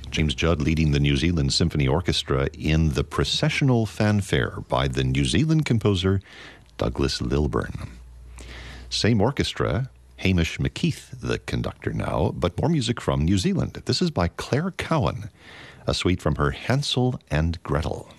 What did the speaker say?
James Judd leading the New Zealand Symphony Orchestra in the Processional Fanfare by the New Zealand composer Douglas Lilburn. Same orchestra, Hamish McKeith, the conductor now, but more music from New Zealand. This is by Claire Cowan, a suite from her Hansel and Gretel.